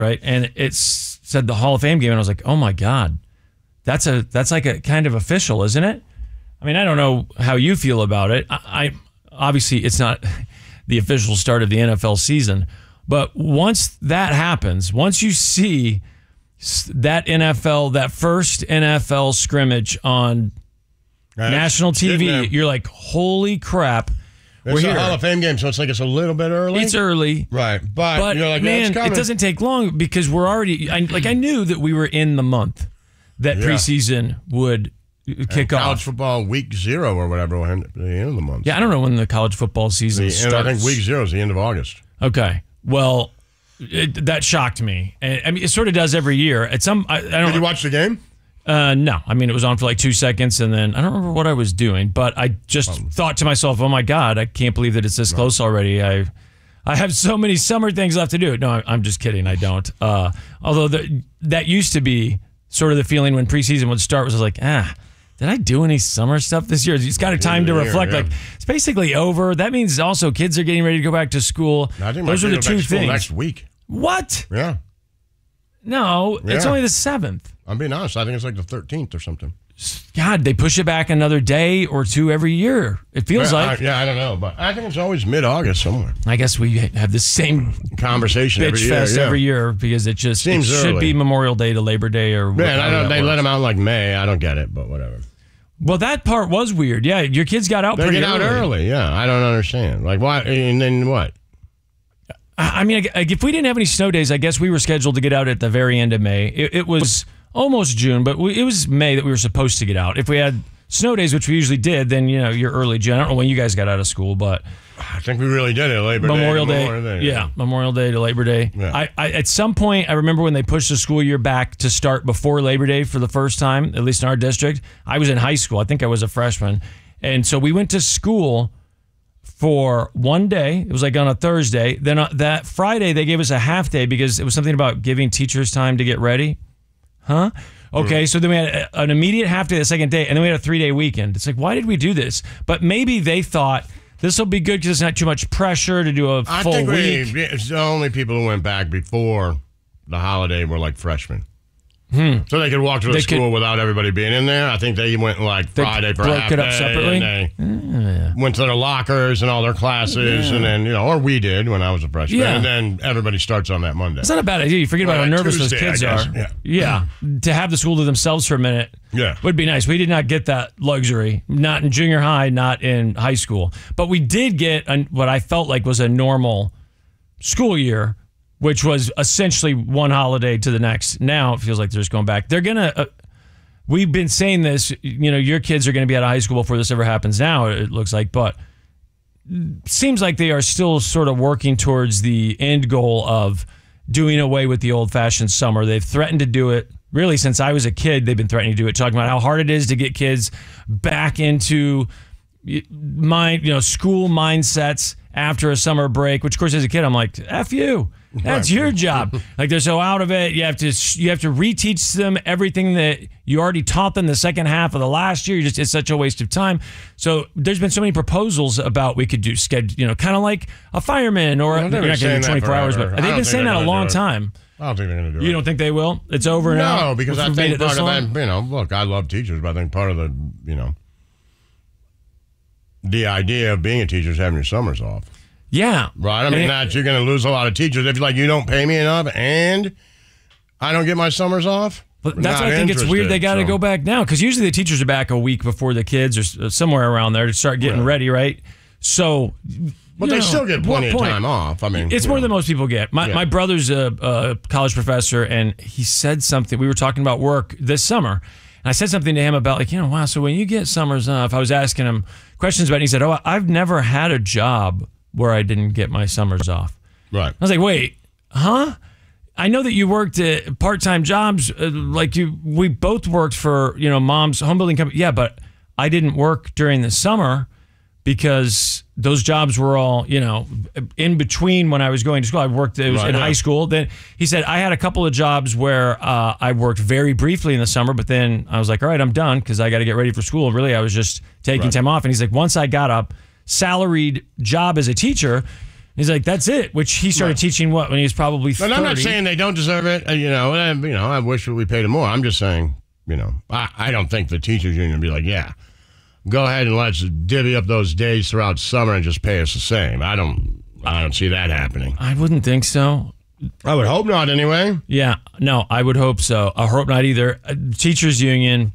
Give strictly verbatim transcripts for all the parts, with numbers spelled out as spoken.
right? And it said the Hall of Fame game, and I was like, oh my God, that's a that's like a kind of official, isn't it? I mean, I don't know how you feel about it. I, I obviously it's not the official start of the N F L season, but once that happens, once you see that N F L, that first N F L scrimmage on That's national T V, you're like, holy crap. It's we're a here. Hall of Fame game, so it's like it's a little bit early. It's early. Right. But, but you're like, man, yeah, it doesn't take long because we're already, I, like I knew that we were in the month that yeah. preseason would kick and off. College football week zero or whatever, at the end of the month. Yeah, I don't know when the college football season the, starts. I think week zero is the end of August. Okay. Well, it, that shocked me. And, I mean, it sort of does every year. At some, I, I don't. Did you watch the game? Uh, no. I mean, it was on for like two seconds, and then I don't remember what I was doing, but I just um, thought to myself, "Oh my God, I can't believe that it's this no. close already." I, I have so many summer things left to do. No, I'm just kidding. I don't. Uh, although the, that used to be sort of the feeling when preseason would start was like, ah. Did I do any summer stuff this year? It's got a time to reflect. Yeah, yeah. Like it's basically over. That means also kids are getting ready to go back to school. I think those are the two things. Next week. What? Yeah. No, yeah. it's only the seventh. I'm being honest. I think it's like the thirteenth or something. God, they push it back another day or two every year. It feels yeah, like. I, yeah, I don't know, but I think it's always mid-August somewhere. I guess we have the same conversation bitch every year, fest yeah. every year because it just Seems it early. should be Memorial Day to Labor Day or. Man, I don't. They works. let them out in like May. I don't get it, but whatever. Well, that part was weird. Yeah, your kids got out they pretty get early. out early. Yeah, I don't understand. Like why? And then what? I mean, if we didn't have any snow days, I guess we were scheduled to get out at the very end of May. It, it was almost June, but we, it was May that we were supposed to get out. If we had snow days, which we usually did, then, you know, you're early June. I don't know when you guys got out of school, but... I think we really did it, Labor Memorial Day. Day. Memorial Day. Yeah. yeah, Memorial Day to Labor Day. Yeah. I, I At some point, I remember when they pushed the school year back to start before Labor Day for the first time, at least in our district. I was in high school. I think I was a freshman. And so we went to school for one day. It was like on a Thursday. Then uh, that Friday, they gave us a half day because it was something about giving teachers time to get ready. Huh? Okay, so then we had an immediate half day the second day, and then we had a three-day weekend. It's like, why did we do this? But maybe they thought this will be good because it's not too much pressure to do a I full think week. We, it's the only people who went back before the holiday were like freshmen. Hmm. So they could walk to the They school could, without everybody being in there. I think they went like Friday for broke half it up day, separately? and they Yeah. went to their lockers and all their classes, Yeah. and then, you know, or we did when I was a freshman, Yeah. and then everybody starts on that Monday. It's not a bad idea. You forget Well, about how like nervous Tuesday, those kids I guess. are. Yeah. Yeah. To have the school to themselves for a minute Yeah. would be nice. We did not get that luxury. Not in junior high, not in high school. But we did get a, what I felt like was a normal school year, which was essentially one holiday to the next. Now it feels like they're just going back. They're going to... Uh, we've been saying this, you know, your kids are going to be out of high school before this ever happens now, it looks like. But seems like they are still sort of working towards the end goal of doing away with the old-fashioned summer. They've threatened to do it. Really, since I was a kid, they've been threatening to do it, talking about how hard it is to get kids back into mind, you know, school mindsets after a summer break, which, of course, as a kid, I'm like, F you. That's your job. Like, they're so out of it. You have to you have to reteach them everything that you already taught them the second half of the last year. You just It's such a waste of time. So there's been so many proposals about we could do, schedule, you know, kind of like a fireman or Well, a, they're not going to do twenty-four hours, but they've been saying that a long time. I don't think they're going to do it. You don't think they will? It's over now? No, because I think part of that, you know, look, I love teachers, but I think part of the, you know, the idea of being a teacher is having your summers off. Yeah. Right? I mean, that you're going to lose a lot of teachers if, like, you don't pay me enough and I don't get my summers off. But that's why I think it's weird they got to so. go back now, because usually the teachers are back a week before the kids or somewhere around there to start getting yeah. ready, right? So... But they know, still get plenty of time off. I mean, it's more know. than most people get. My, yeah. my brother's a, a college professor, and he said something. We were talking about work this summer, and I said something to him about, like, you know, wow, so when you get summers off, I was asking him questions about it, and he said, oh, I've never had a job where I didn't get my summers off. Right. I was like, wait, huh? I know that you worked at part-time jobs, uh, like you. We both worked for, you know, mom's home building company. Yeah, but I didn't work during the summer because those jobs were all, you know, in between when I was going to school. I worked it was right, in yeah. high school. Then he said, I had a couple of jobs where uh, I worked very briefly in the summer, but then I was like, all right, I'm done because I got to get ready for school. Really, I was just taking right. time off. And he's like, once I got a salaried job as a teacher, He's like, that's it, which he started Right. teaching what, when he was probably thirty? But I'm not saying they don't deserve it. uh, You know, and, you know, I wish we paid them more. I'm just saying, you know, I, I don't think the teachers union would be like, yeah, go ahead and let's divvy up those days throughout summer and just pay us the same. I don't, I don't see that happening. I wouldn't think so. I would hope not, anyway. Yeah, no, I would hope so. I hope not either. Uh, Teachers union,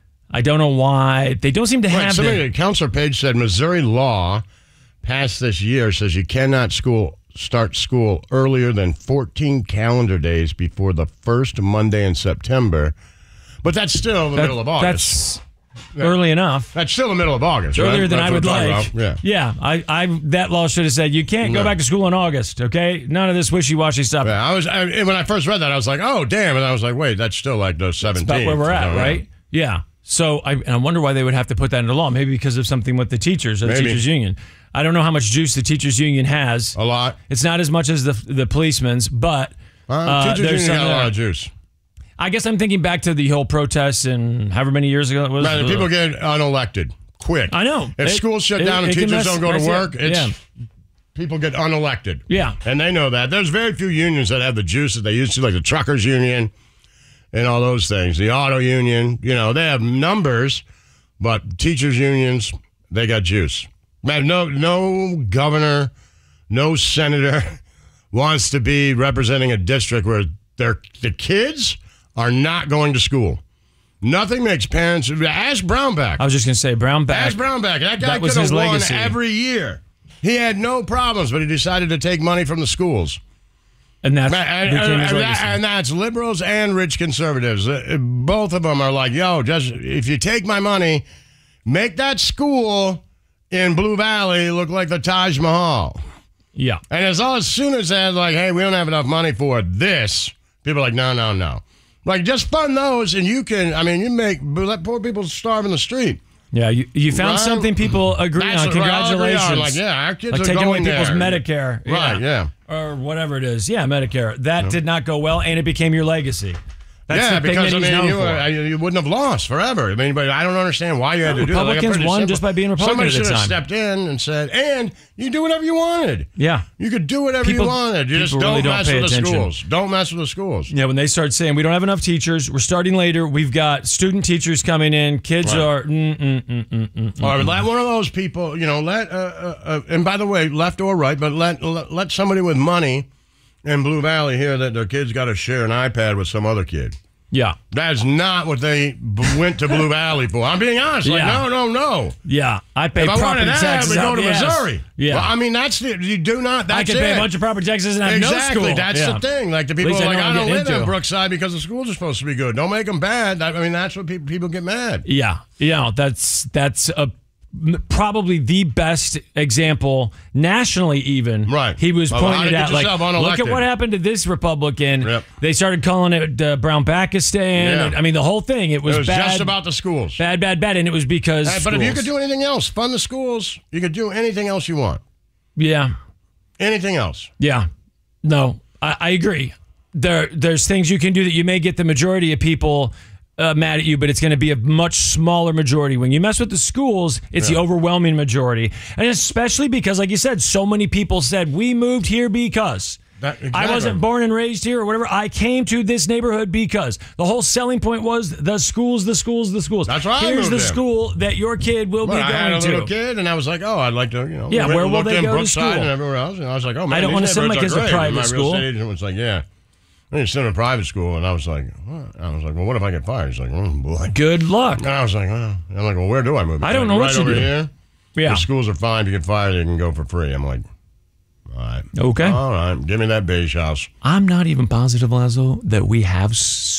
I don't know why. They don't seem to Right, have somebody, the... Counselor Page said Missouri law passed this year says you cannot school start school earlier than fourteen calendar days before the first Monday in September. But that's still the that- middle of August. That's early enough. That's still the middle of August, right? Earlier than That's I would what we're like. talking about. Yeah, I, I, that law should have said you can't go No. back to school in August. Okay, none of this wishy-washy stuff. Yeah, I was I, when I first read that, I was like, "Oh, damn!" And I was like, "Wait, that's still like the seventeenth." That's about where we're at, Oh, yeah. right? Yeah. So I, and I wonder why they would have to put that into law. Maybe because of something with the teachers or the Maybe. teachers union. I don't know how much juice the teachers union has. A lot. It's not as much as the the policemen's, but Uh, uh, teachers there's union some got a there. lot of juice. I guess I'm thinking back to the whole protests and however many years ago it was. Man, people get unelected quick. I know. If It- schools shut it- down and it can teachers mess- don't go mess to you work, up. it's Yeah. people get unelected. Yeah. And they know that. There's very few unions that have the juice that they used to, like the truckers union and all those things. The auto union, you know, they have numbers, but teachers unions, they got juice. Man, no, no governor, no senator wants to be representing a district where their the kids are not going to school. Nothing makes parents. Ask Brownback. I was just going to say Brownback. Ask Brownback. That guy That was could have his won legacy. every year. He had no problems, but he decided to take money from the schools. And that And, became and- his and legacy. that- and that's liberals and rich conservatives. Uh, Both of them are like, yo, just if you take my money, make that school in Blue Valley look like the Taj Mahal. yeah. And as all as soon as they're like, hey, we don't have enough money for this, people are like, no, no, no. Like, just fund those, and you can, I mean, you make, let poor people starve in the street. Yeah, you, you found Right? something people agree That's on. what we all agree on. Congratulations. Like, yeah, our kids Like are taking away going people's there. Medicare. Right, yeah. Or whatever it is. Yeah, Medicare. That did not go well, and it became your legacy. That's yeah, the thing because that I he's mean, known you, for. uh, you wouldn't have lost forever. I mean, but I don't understand why you had to do that. Like, Republicans I'm pretty won simple. just by being Republican Somebody at the should have time. stepped in and said, and you do whatever you wanted. Yeah. You could do whatever People- you wanted. You just people don't, really don't mess pay with the attention. schools. Don't mess with the schools. Yeah, when they start saying we don't have enough teachers, we're starting later. We've got student teachers coming in. Kids Right. are. Mm, mm, mm, mm, mm, Or let one of those people, you know, let, uh, uh, uh, and by the way, left or right, but let, let let somebody with money in Blue Valley hear that their kid's got to share an iPad with some other kid. Yeah. That's not what they b- went to Blue Valley for. I'm being honest. Like, Yeah. no, no, no. Yeah. I pay If I property wanted that, taxes we out go to the ass. Missouri. Yeah. Well, I mean, that's the, you do not. That's I could pay it. a bunch of property taxes and have Exactly. no school. That's Yeah. the thing. Like the people least are I like, know I what I'm don't live getting in into. Brookside because the schools are supposed to be good. Don't make them bad. I mean, that's what people people get mad. Yeah, yeah, that's that's a probably the best example nationally. Even Right. he was Well, how to pointed get out like, yourself look at unelected. what happened to this Republican. Yep. They started calling it uh, Brown-Bakistan. Yeah. And, I mean, the whole thing. It was, It was bad, just about the schools. bad, bad, bad, and it was because. Uh, but if you schools. could do anything else, fund the schools. You could do anything else you want. yeah, Anything else. yeah, no, I, I agree. There, there's things you can do that you may get the majority of people uh, mad at you, but it's going to be a much smaller majority. When you mess with the schools, it's the overwhelming majority. And especially because, like you said, so many people said, we moved here because. That- I exactly. wasn't born and raised here or whatever. I came to this neighborhood because. The whole selling point was the schools, the schools, the schools. That's why I Here's moved the in. school that your kid will Well, be I had a going little to. kid, and I was like, oh, I'd like to, you know. Yeah, we where will looked they in go to Brookside school? and everywhere else, and I was like, oh man, I don't these wanna send my neighborhoods kids to are great. private And my school. real estate agent was like, yeah. I need to send them to private school, and I was like, what? I was like, well, what if I get fired? He's like, oh boy. Good luck. And I was like, well, I'm like, well, where do I move? I don't He's know like, what right you over do. here. Yeah. The schools are fine. If you get fired, you can go for free. I'm like, all right. Okay. All right. Give me that beige house. I'm not even positive, Lazo, that we have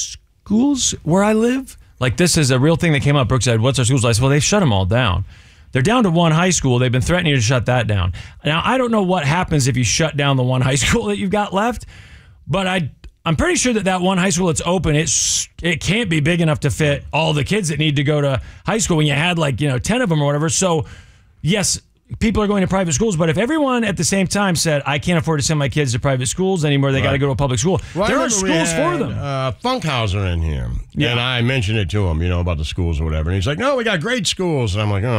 schools where I live. Like, this is a real thing that came up. Brookside, what's our schools? I said, well, they've shut them all down. They're down to one high school. They've been threatening to shut that down. Now, I don't know what happens if you shut down the one high school that you've got left, but I, I'm pretty sure that that one high school that's open, it's, it can't be big enough to fit all the kids that need to go to high school when you had, like, you know, ten of them or whatever. So, yes, people are going to private schools, but if everyone at the same time said, I can't afford to send my kids to private schools anymore, they got to Right. go to a public school, Well, I there are remember we schools for had, them. Uh, Funkhauser in here, Yeah. and I mentioned it to him, you know, about the schools or whatever. And he's like, "No, we got great schools." And I'm like, "Oh,"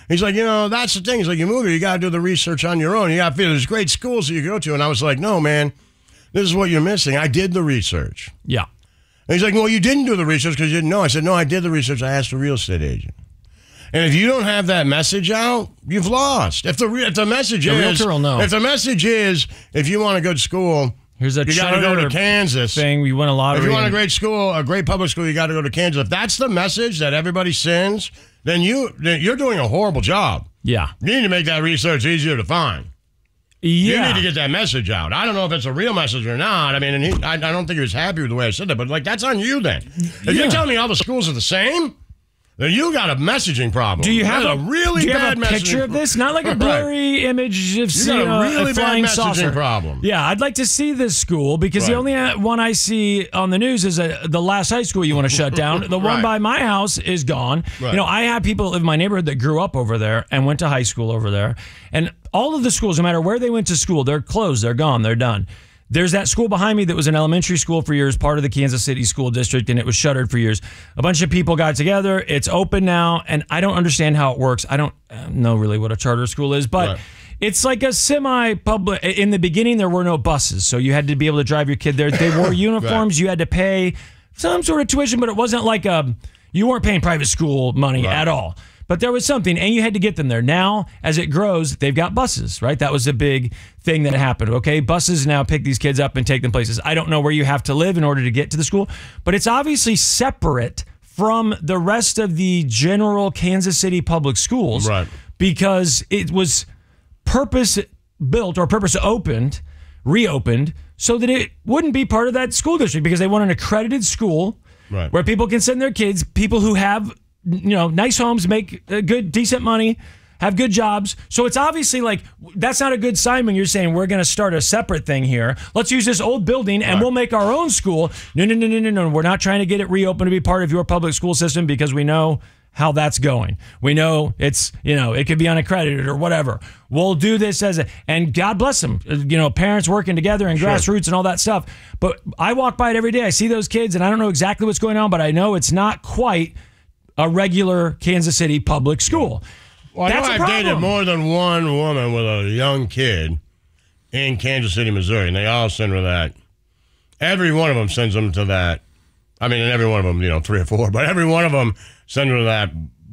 He's like, you know, that's the thing. He's like, you move here, you got to do the research on your own. You got to feel there's great schools that you go to. And I was like, no, man, this is what you're missing. I did the research. Yeah. And he's like, well, you didn't do the research because you didn't know. I said, no, I did the research. I asked a real estate agent. And if you don't have that message out, you've lost. If the if the message the is, realtor will know. if the message is, if you want a good school, here's a you got to go to Kansas. Thing we win a lottery. If you want a great school, a great public school, you got to go to Kansas. If that's the message that everybody sends, then you then you're doing a horrible job. Yeah, you need to make that research easier to find. Yeah. You need to get that message out. I don't know if it's a real message or not. I mean, and he, I, I don't think he was happy with the way I said that, but like that's on you then. If yeah. you're telling me all the schools are the same, then you got a messaging problem. Do you have a, a, really do you bad have a picture of this? Not like a blurry right. image of you got you know, a really a flying bad messaging saucer. problem. Yeah, I'd like to see this school because right. the only one I see on the news is a, the last high school you want to shut down. The one right. by my house is gone. Right. You know, I have people in my neighborhood that grew up over there and went to high school over there, and all of the schools, no matter where they went to school, they're closed, they're gone, they're done. There's that school behind me that was an elementary school for years, part of the Kansas City School District, and it was shuttered for years. A bunch of people got together. It's open now, and I don't understand how it works. I don't know really what a charter school is, but right. it's like a semi-public. In the beginning, there were no buses, so you had to be able to drive your kid there. They wore uniforms. Right. You had to pay some sort of tuition, but it wasn't like a, you weren't paying private school money right. at all. But there was something, and you had to get them there. Now, as it grows, they've got buses, right? That was a big thing that happened, okay? Buses now pick these kids up and take them places. I don't know where you have to live in order to get to the school, but it's obviously separate from the rest of the general Kansas City public schools right. because it was purpose-built or purpose-opened, reopened, so that it wouldn't be part of that school district because they want an accredited school right. where people can send their kids, people who have you know, nice homes, make good, decent money, have good jobs. So it's obviously like, that's not a good sign when you're saying we're going to start a separate thing here. Let's use this old building and right. we'll make our own school. No, no, no, no, no, no. We're not trying to get it reopened to be part of your public school system because we know how that's going. We know it's, you know, it could be unaccredited or whatever. We'll do this as a, and God bless them, you know, parents working together and sure. grassroots and all that stuff. But I walk by it every day. I see those kids and I don't know exactly what's going on, but I know it's not quite a regular Kansas City public school. Well, That's I know a I've problem. dated more than one woman with a young kid in Kansas City, Missouri, and they all send her that. Every one of them sends them to that. I mean, and every one of them, you know, three or four, but every one of them send her to that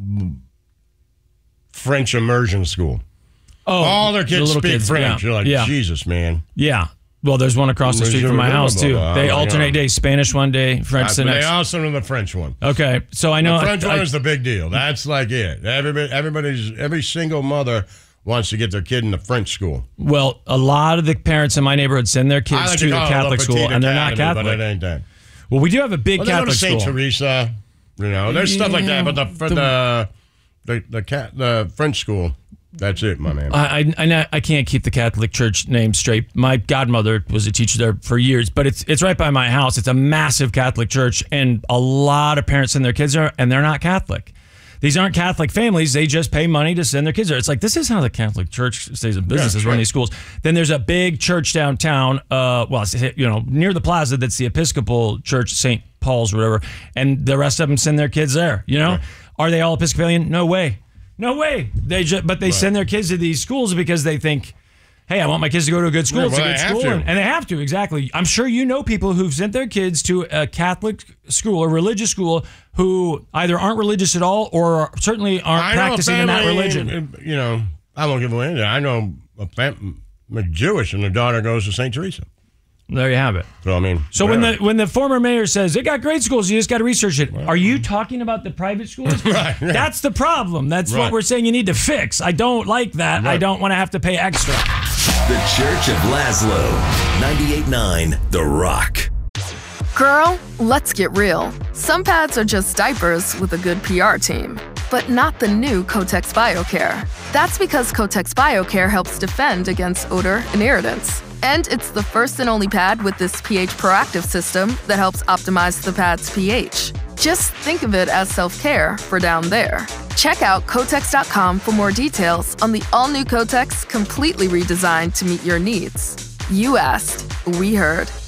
French immersion school. Oh, all their kids the speak kids, French. Yeah. You're like, yeah. Jesus, man. Yeah. Well, there's one across the street from my house, too. They alternate days. Spanish one day, French the next. They also know the French one. Okay, so I know. The French I, one I, is the big deal. That's like it. Everybody, everybody's, every single mother wants to get their kid in the French school. Well, a lot of the parents in my neighborhood send their kids like to to the Catholic school, and they're not Catholic. But it ain't that. Well, we do have a big well, Catholic school. Saint school. Teresa, you know, there's yeah, stuff like that, but the the the the, the, cat, the French school. That's it, my man. I, I I can't keep the Catholic Church name straight. My godmother was a teacher there for years, but it's it's right by my house. It's a massive Catholic church, and a lot of parents send their kids there, and they're not Catholic. These aren't Catholic families. They just pay money to send their kids there. It's like, this is how the Catholic Church stays in business, yeah, is sure. running these schools. Then there's a big church downtown, uh, well, you know, near the plaza that's the Episcopal Church, Saint Paul's or whatever, and the rest of them send their kids there, you know? Right. Are they all Episcopalian? No way. No way. They just, but they right. send their kids to these schools because they think, hey, I want my kids to go to a good school. Yeah, it's well, a good school. And, and they have to, exactly. I'm sure you know people who've sent their kids to a Catholic school or religious school who either aren't religious at all or certainly aren't I practicing in that family, religion. You know, I won't give away anything. I know a fam- a Jewish and the daughter goes to Saint Teresa. There you have it. So I mean, so whatever. when the when the former mayor says they got great schools, you just got to research it. Well, are you talking about the private schools? Right, right. That's the problem. That's right. what we're saying you need to fix. I don't like that. Right. I don't want to have to pay extra. The Church of Laszlo, ninety-eight point nine The Rock. Girl, let's get real. Some pads are just diapers with a good P R team, but not the new Kotex BioCare. That's because Kotex BioCare helps defend against odor and irritants. And it's the first and only pad with this pH proactive system that helps optimize the pad's pH. Just think of it as self-care for down there. Check out Kotex dot com for more details on the all-new Kotex, completely redesigned to meet your needs. You asked, we heard.